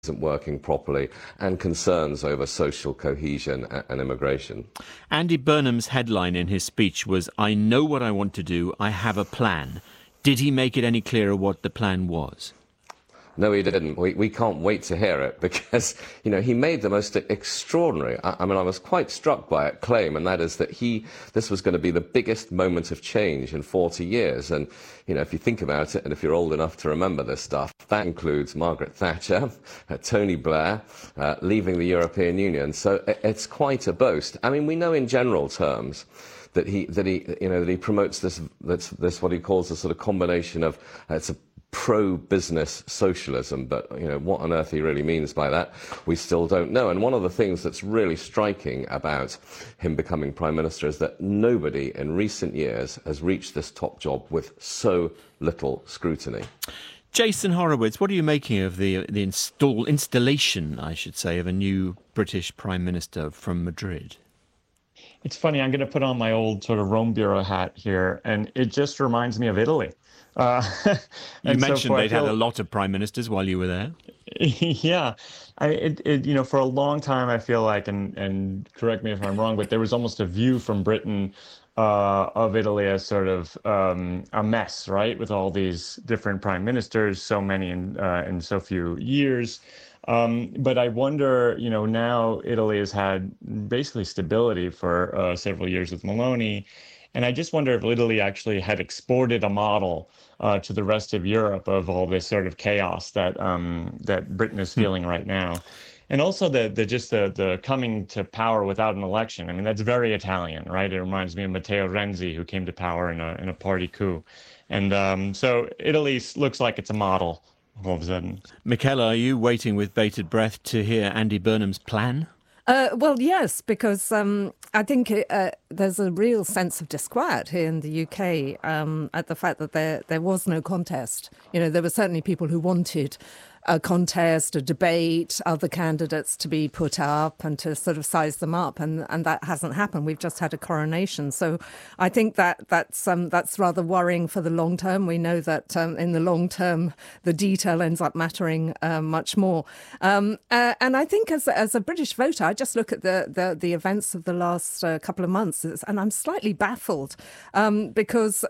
isn't working properly, and concerns over social cohesion and immigration. Andy Burnham's headline in his speech was, "I know what I want to do, I have a plan." Did he make it any clearer what the plan was? No, he didn't. We can't wait to hear it because, he made the most extraordinary, I was quite struck by it, claim, and that is that this was going to be the biggest moment of change in 40 years. And, if you think about it, and if you're old enough to remember this stuff, that includes Margaret Thatcher, Tony Blair, leaving the European Union. So it's quite a boast. We know in general terms that he promotes this what he calls a sort of combination of, it's a pro-business socialism, but what on earth he really means by that, we still don't know. And one of the things that's really striking about him becoming Prime Minister is that nobody in recent years has reached this top job with so little scrutiny. Jason Horowitz, what are you making of the installation, I should say, of a new British Prime Minister from Madrid? It's funny, I'm going to put on my old sort of Rome Bureau hat here, and it just reminds me of Italy. You mentioned they'd had a lot of prime ministers while you were there. Yeah, for a long time I feel like, and correct me if I'm wrong, but there was almost a view from Britain of Italy as sort of a mess, right, with all these different prime ministers, so many in so few years. But I wonder, now Italy has had basically stability for several years with Meloni. And I just wonder if Italy actually had exported a model to the rest of Europe of all this sort of chaos that Britain is feeling right now. And also the coming to power without an election. that's very Italian, right? It reminds me of Matteo Renzi, who came to power in a party coup. And so Italy looks like it's a model all of a sudden. Michaela, are you waiting with bated breath to hear Andy Burnham's plan? Well, yes, because I think there's a real sense of disquiet here in the UK at the fact that there was no contest. There were certainly people who wanted a contest, a debate, other candidates to be put up and to sort of size them up, and that hasn't happened. We've just had a coronation, so I think that's rather worrying for the long term. We know that in the long term, the detail ends up mattering much more. And I think as a British voter, I just look at the events of the last couple of months, and I'm slightly baffled because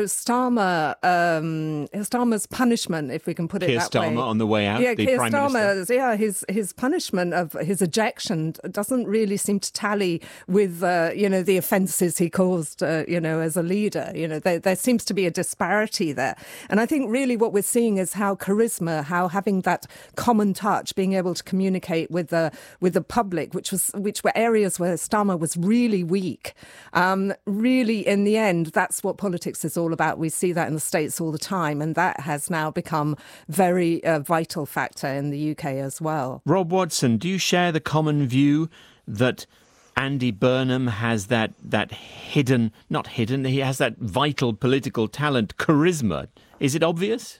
Starmer's punishment, if we can put it Keir that Starmer way, on the way out, the Keir Prime Starmer's, Minister. his punishment of his ejection doesn't really seem to tally with the offences he caused as a leader. There seems to be a disparity there, and I think really what we're seeing is how charisma, how having that common touch, being able to communicate with the public, which were areas where Starmer was really weak. Really, in the end, that's what politics is all about. We see that in the States all the time, and that has now become very vital factor in the UK as well. Rob Watson, do you share the common view that Andy Burnham has that he has that vital political talent, charisma? Is it obvious?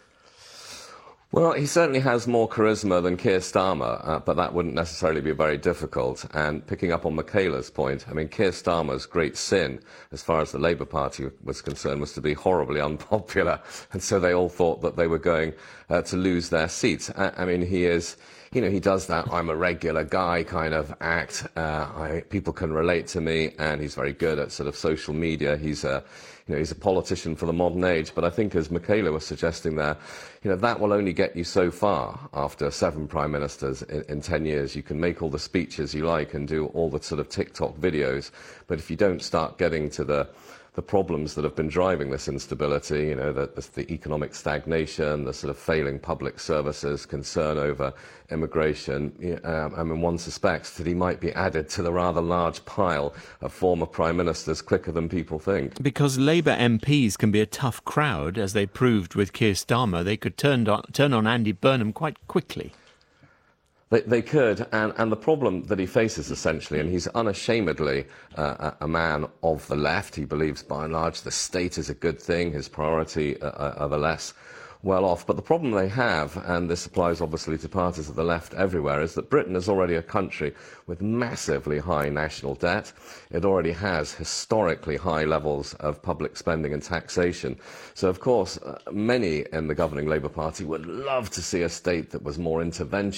Well, he certainly has more charisma than Keir Starmer, but that wouldn't necessarily be very difficult. And picking up on Michaela's point, Keir Starmer's great sin, as far as the Labour Party was concerned, was to be horribly unpopular. And so they all thought that they were going to lose their seats. He is, he does that I'm a regular guy kind of act. People can relate to me, and he's very good at sort of social media. He's a politician for the modern age. But I think, as Michaela was suggesting there, that will only get you so far after 7 prime ministers in 10 years. You can make all the speeches you like and do all the sort of TikTok videos. But if you don't start getting to the problems that have been driving this instability, the economic stagnation, the sort of failing public services, concern over immigration, one suspects that he might be added to the rather large pile of former prime ministers quicker than people think. Because Labour MPs can be a tough crowd, as they proved with Keir Starmer. They could turn on Andy Burnham quite quickly. They could, and the problem that he faces, essentially, and he's unashamedly a man of the left. He believes, by and large, the state is a good thing. His priority are the less well off. But the problem they have, and this applies obviously to parties of the left everywhere, is that Britain is already a country with massively high national debt. It already has historically high levels of public spending and taxation. So, of course, many in the governing Labour Party would love to see a state that was more interventionist